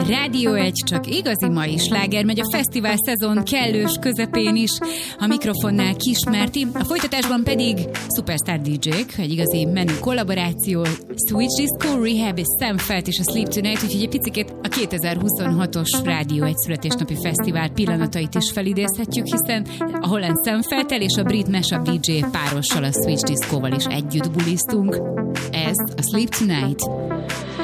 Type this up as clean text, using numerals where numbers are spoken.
Rádió 1 csak igazi mai sláger megy a fesztivál szezon kellős közepén is. A mikrofonnál Kismárti, a folytatásban pedig Superstar DJ-k, egy igazi menü kollaboráció, Switch Disco, Rehab és Sam Feldt és a Sleep Tonight, úgyhogy egy picikét a 2026-os Rádió 1 születésnapi fesztivál pillanatait is felidézhetjük, hiszen a holland Sam Feldt-tel és a brit mashup DJ párossal, a Switch Disco-val is együtt bulisztunk. Ez a Sleep Tonight.